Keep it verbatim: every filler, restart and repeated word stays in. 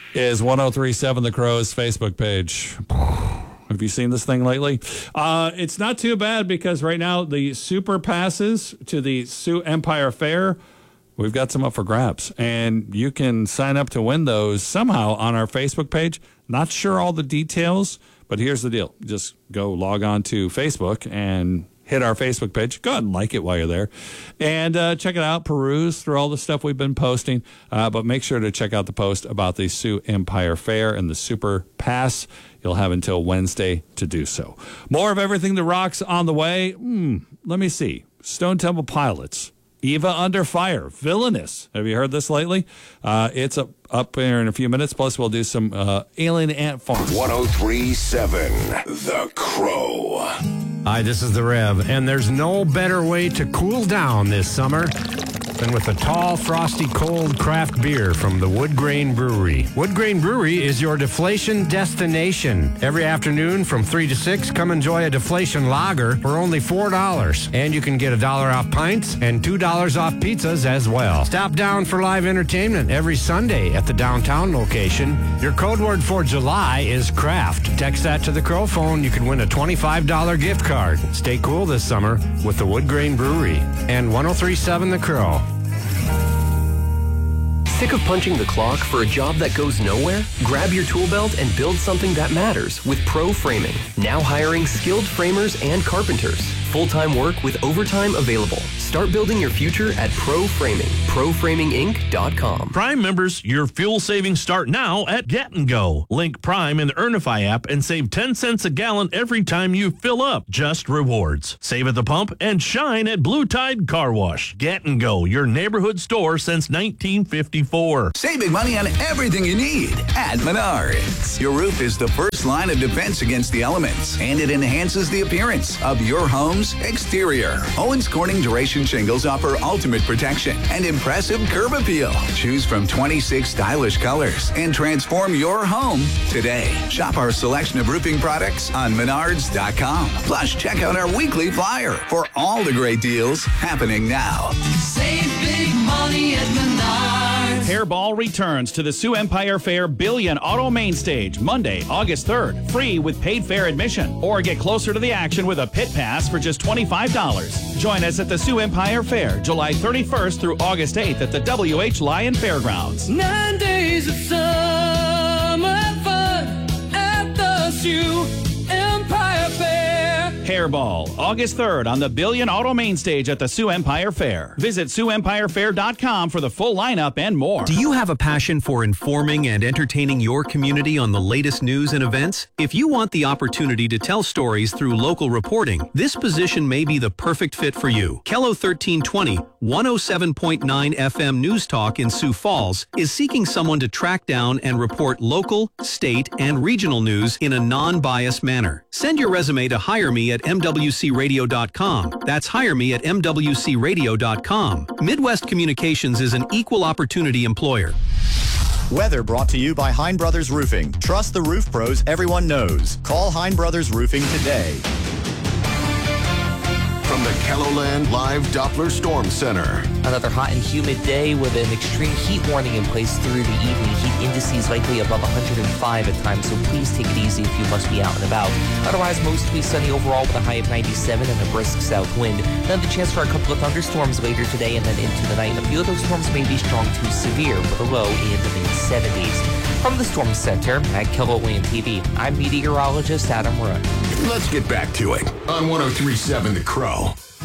is ten thirty-seven The Crow's Facebook page. Have you seen this thing lately? Uh, it's not too bad because right now the super passes to the Sioux Empire Fair, we've got some up for grabs. And you can sign up to win those somehow on our Facebook page. Not sure all the details, but here's the deal. Just go log on to Facebook and hit our Facebook page. Go ahead and like it while you're there. And uh, check it out. Peruse through all the stuff we've been posting. Uh, but make sure to check out the post about the Sioux Empire Fair and the Super Pass. You'll have until Wednesday to do so. More of everything that rocks on the way. Hmm, let me see. Stone Temple Pilots. Eva Under Fire. Villainous. Have you heard this lately? Uh, it's up, up here in a few minutes. Plus, we'll do some uh, Alien Ant Farm. ten thirty-seven The Crow. Hi, this is the Rev, and there's no better way to cool down this summer than with a tall, frosty, cold craft beer from the Wood Grain Brewery. Wood Grain Brewery is your deflation destination. Every afternoon from three to six, come enjoy a deflation lager for only four dollars. And you can get a dollar off pints and two dollars off pizzas as well. Stop down for live entertainment every Sunday at the downtown location. Your code word for July is craft. Text that to the Crow phone. You can win a twenty-five dollars gift card. Stay cool this summer with the Wood Grain Brewery and ten thirty-seven The Crow. Sick of punching the clock for a job that goes nowhere? Grab your tool belt and build something that matters with Pro Framing. Now hiring skilled framers and carpenters. Full-time work with overtime available. Start building your future at Pro Framing. Pro Framing Inc dot com. Prime members, your fuel savings start now at Get and Go. Link Prime in the Earnify app and save ten cents a gallon every time you fill up. Just rewards. Save at the pump and shine at Blue Tide Car Wash. Get and Go, your neighborhood store since nineteen fifty-four. Saving money on everything you need at Menards. Your roof is the first line of defense against the elements, and it enhances the appearance of your home's exterior. Owens Corning Duration Shingles offer ultimate protection and impressive curb appeal. Choose from twenty-six stylish colors and transform your home today. Shop our selection of roofing products on Menards dot com. Plus, check out our weekly flyer for all the great deals happening now. Save big money at Menards. Hairball returns to the Sioux Empire Fair Billion Auto Main Stage Monday, August third, free with paid fair admission. Or get closer to the action with a pit pass for just twenty-five dollars. Join us at the Sioux Empire Fair, July thirty-first through August eighth at the W H Lyon Fairgrounds. Nine days of summer fun at the Sioux Empire Fair. Hairball, August third on the Billion Auto Main Stage at the Sioux Empire Fair. Visit Sioux Empire Fair dot com for the full lineup and more. Do you have a passion for informing and entertaining your community on the latest news and events? If you want the opportunity to tell stories through local reporting, this position may be the perfect fit for you. Kello thirteen twenty, one oh seven point nine F M News Talk in Sioux Falls is seeking someone to track down and report local, state, and regional news in a non-biased manner. Send your resume to hire me at M W C radio dot com. That's hire me at M W C radio dot com. Midwest Communications is an equal opportunity employer. Weather brought to you by Hein Brothers Roofing. Trust the roof pros everyone knows. Call Hein Brothers Roofing today. From the KELOLAND Live Doppler Storm Center. Another hot and humid day with an extreme heat warning in place through the evening. Heat indices likely above one hundred five at times, so please take it easy if you must be out and about. Otherwise, mostly sunny overall with a high of ninety-seven and a brisk south wind. Then the chance for a couple of thunderstorms later today and then into the night. A few of those storms may be strong to severe with a low in the mid seventies. From the Storm Center at KELOLAND T V, I'm meteorologist Adam Root. Let's get back to it on ten thirty-seven The Crow.